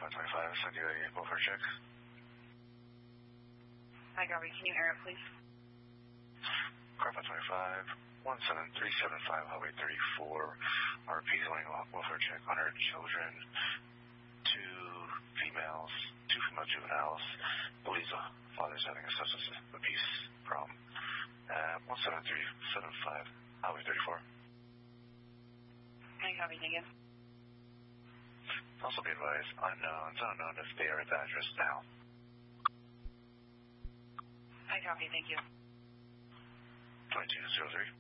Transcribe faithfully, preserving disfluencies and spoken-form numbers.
five twenty-five, send you a welfare check. Hi, Garvey. Can you air it, please? Car five twenty-five, one seven three seven five, Highway thirty-four. R P is wanting a welfare check on her children. Two females, two female juveniles. Believes the father's having a substance abuse problem. Uh, one seven three seven five, Highway thirty-four. Hi, Garvey. Again. Also be advised, unknowns, unknown if they are at the address now. Hi, copy. Thank you. twenty-two oh three.